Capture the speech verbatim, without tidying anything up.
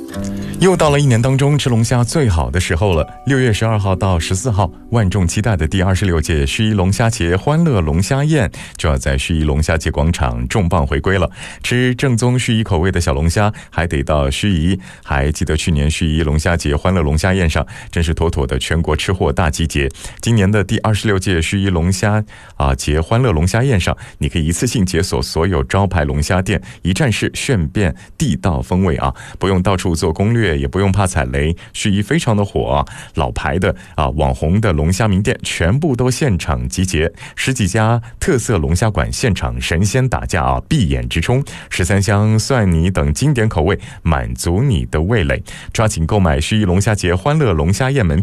又到了一年当中吃龙虾最好的时候了，六月十二号到十四号，万众期待的第二十六届盱眙龙虾节欢乐龙虾宴就要在盱眙龙虾节广场重磅回归了。吃正宗盱眙口味的小龙虾，还得到盱眙。还记得去年盱眙龙虾节欢乐龙虾宴上，真是妥妥的全国吃货大集结。今年的第二十六届盱眙龙虾啊节欢乐龙虾宴上，你可以一次性解锁所有招牌龙虾店，一站式炫遍地道风味啊，不用到处做攻略，也不用怕踩雷。盱眙非常的火啊，老牌的啊网红的龙虾名店全部都现场集结，十几家特色龙虾馆现场神仙打架啊，闭眼直冲，十三香蒜泥等经典口味满足你的味蕾。抓紧购买盱眙龙虾节欢乐龙虾宴门票。